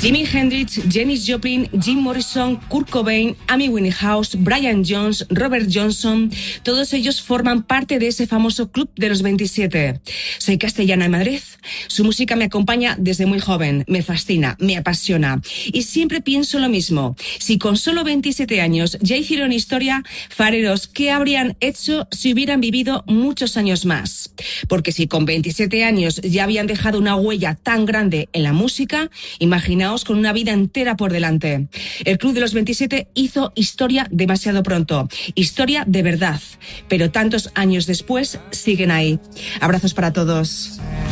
Jimi Hendrix, Janis Joplin, Jim Morrison, Kurt Cobain, Amy Winehouse, Brian Jones, Robert Johnson, todos ellos forman parte de ese famoso Club de los 27. Soy castellana en Madrid. Su música me acompaña desde muy joven, me fascina, me apasiona. Y siempre pienso lo mismo. Si con solo 27 años ya hicieron historia, fareros, ¿qué habrían hecho si hubieran vivido muchos años más? Porque si con 27 años ya habían dejado una huella tan grande en la música, imaginaos con una vida entera por delante. El Club de los 27 hizo historia demasiado pronto. Historia de verdad. Pero tantos años después siguen ahí. Abrazos para todos.